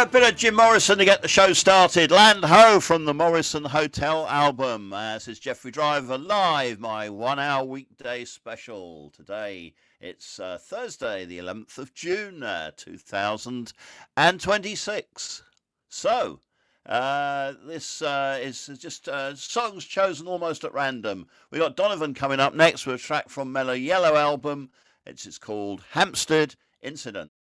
Yeah, a bit of Jim Morrison to get the show started. Land Ho from the Morrison Hotel album. This is Jeffrey Driver live, my 1 hour weekday special. Today it's Thursday, the 11th of June, 2026. So, this is just songs chosen almost at random. We got Donovan coming up next with a track from Mellow Yellow album. It's called Hampstead Incident.